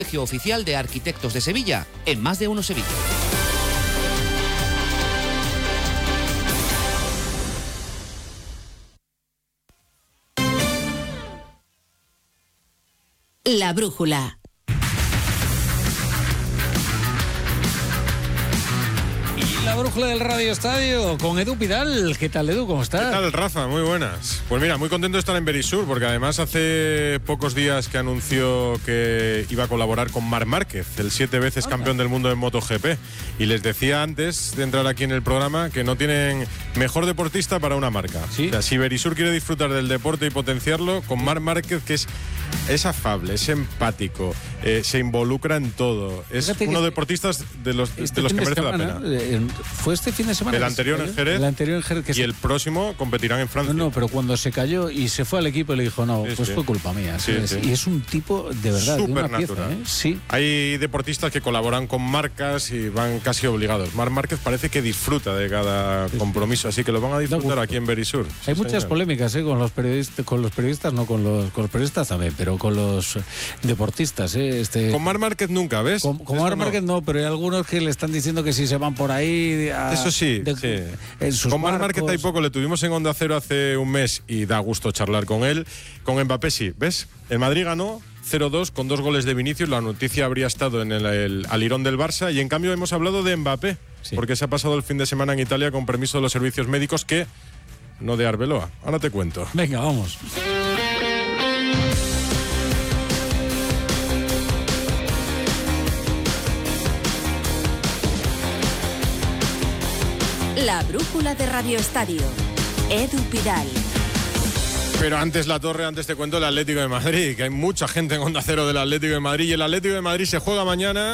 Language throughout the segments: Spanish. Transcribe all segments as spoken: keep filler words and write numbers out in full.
Colegio Oficial de Arquitectos de Sevilla, en Más de Uno Sevilla. La brújula. La brújula del Radio Estadio con Edu Pidal. ¿Qué tal, Edu? ¿Cómo estás? ¿Qué tal, Rafa? Muy buenas. Pues mira, muy contento de estar en Verisur, porque además hace pocos días que anunció que iba a colaborar con Marc Márquez, el siete veces Anda. campeón del mundo en MotoGP. Y les decía antes de entrar aquí en el programa que no tienen mejor deportista para una marca. ¿Sí? O sea, si Verisur quiere disfrutar del deporte y potenciarlo, con Marc Márquez, que es, es afable, es empático, eh, se involucra en todo. Es Fíjate uno de los deportistas de los, este de los que merece semana, la pena. Eh, ¿Fue este fin de semana? El anterior en Jerez. El anterior en Jerez. Que y se... el próximo competirán en Francia. No, no, pero cuando se cayó y se fue al equipo y le dijo, no, sí, pues sí. fue culpa mía. Sí, sí. Y es un tipo de verdad, de una pieza, ¿eh? Sí. Hay deportistas que colaboran con marcas y van casi obligados. Marc Márquez parece que disfruta de cada sí, compromiso, así que lo van a disfrutar aquí en Verisur. Hay sí, muchas señor. polémicas ¿eh? con los periodistas, con los periodistas, no con los, con los periodistas también, pero con los deportistas. ¿eh? Este... Con Marc Márquez nunca, ¿ves? Con, con Marc Márquez no. no, pero hay algunos que le están diciendo que si se van por ahí... A, Eso sí, de, sí. Con Marc Márquez hay poco, le tuvimos en Onda Cero hace un mes y da gusto charlar con él. Con Mbappé sí, ¿ves? El Madrid ganó cero dos con dos goles de Vinicius, la noticia habría estado en el, el alirón del Barça y en cambio hemos hablado de Mbappé, sí. porque se ha pasado el fin de semana en Italia con permiso de los servicios médicos que... no de Arbeloa, ahora te cuento. Venga, vamos. La brújula de Radio Estadio. Edu Pidal. Pero antes la torre, antes te cuento el Atlético de Madrid, que hay mucha gente en Onda Cero del Atlético de Madrid y el Atlético de Madrid se juega mañana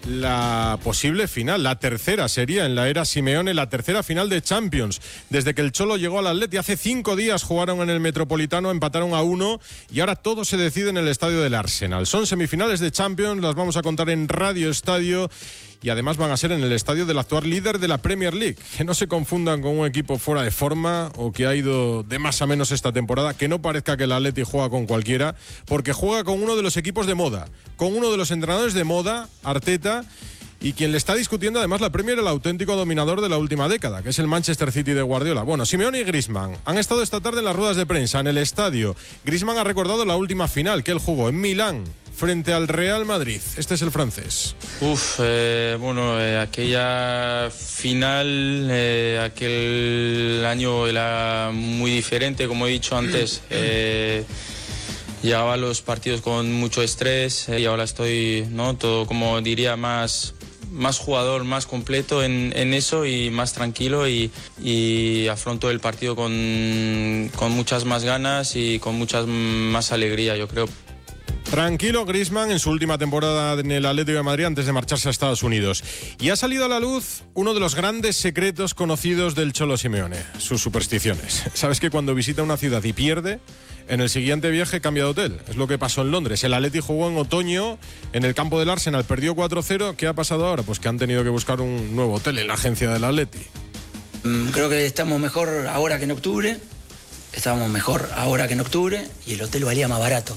la posible final, la tercera sería en la era Simeone, la tercera final de Champions. Desde que el Cholo llegó al Atleti hace cinco días jugaron en el Metropolitano, empataron a uno y ahora todo se decide en el estadio del Arsenal. Son semifinales de Champions, las vamos a contar en Radio Estadio. Y además van a ser en el estadio del actual líder de la Premier League. Que no se confundan con un equipo fuera de forma o que ha ido de más a menos esta temporada. Que no parezca que el Atleti juega con cualquiera, porque juega con uno de los equipos de moda, con uno de los entrenadores de moda, Arteta, y quien le está discutiendo además la Premier, el auténtico dominador de la última década, que es el Manchester City de Guardiola. Bueno, Simeone y Griezmann han estado esta tarde en las ruedas de prensa en el estadio. Griezmann ha recordado la última final que él jugó en Milán frente al Real Madrid. Este es el francés. Uf, eh, bueno, eh, aquella final, eh, aquel año era muy diferente, como he dicho antes. Eh, llegaba a los partidos con mucho estrés eh, y ahora estoy, ¿no? Todo, como diría, más... más jugador, más completo en, en eso y más tranquilo y, y afronto el partido con, con muchas más ganas y con muchas más alegría, yo creo. Tranquilo Griezmann en su última temporada en el Atlético de Madrid antes de marcharse a Estados Unidos. Y ha salido a la luz uno de los grandes secretos conocidos del Cholo Simeone, sus supersticiones. ¿Sabes que cuando visita una ciudad y pierde, en el siguiente viaje cambia de hotel? Es lo que pasó en Londres. El Atleti jugó en otoño en el campo del Arsenal, perdió cuatro cero. ¿Qué ha pasado ahora? Pues que han tenido que buscar un nuevo hotel en la agencia del Atleti. Creo que estamos mejor ahora que en octubre. Estábamos mejor ahora que en octubre y el hotel valía más barato.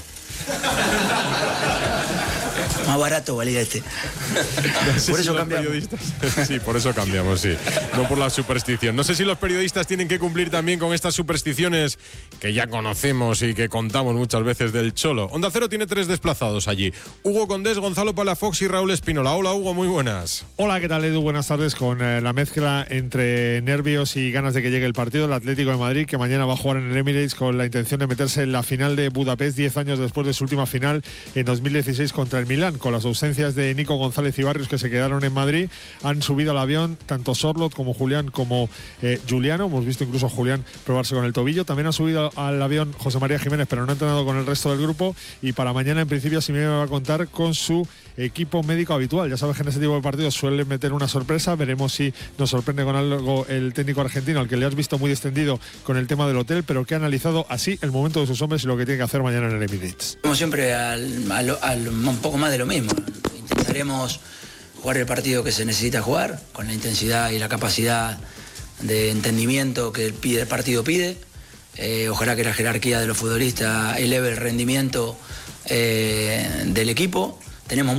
Más barato valía este. No sé por eso si cambiamos. Sí, por eso cambiamos, sí. No por la superstición. No sé si los periodistas tienen que cumplir también con estas supersticiones que ya conocemos y que contamos muchas veces del Cholo. Onda Cero tiene tres desplazados allí. Hugo Condés, Gonzalo Palafox y Raúl Espínola. Hola, Hugo, muy buenas. Hola, ¿qué tal, Edu? Buenas tardes. Con eh, la mezcla entre nervios y ganas de que llegue el partido, el Atlético de Madrid, que mañana va a jugar en el Emirates con la intención de meterse en la final de Budapest, diez años después de su última final en dos mil dieciséis contra el Milán. Con las ausencias de Nico González y Barrios, que se quedaron en Madrid, han subido al avión tanto Sorloth como Julián como eh, Juliano. Hemos visto incluso a Julián probarse con el tobillo. También ha subido al avión José María Jiménez, pero no ha entrenado con el resto del grupo. Y para mañana, en principio, Simeone va a contar con su equipo médico habitual. Ya sabes que en ese tipo de partidos suele meter una sorpresa. Veremos si nos sorprende con algo el técnico argentino, al que le has visto muy extendido con el tema del hotel, pero que ha analizado así el momento de sus hombres y lo que tiene que hacer mañana en el Emirates. Como siempre, al, al, al, un poco más de lo mismo. Intentaremos jugar el partido que se necesita jugar, con la intensidad y la capacidad de entendimiento que el, pide, el partido pide. Eh, ojalá que la jerarquía de los futbolistas eleve el rendimiento eh, del equipo. Tenemos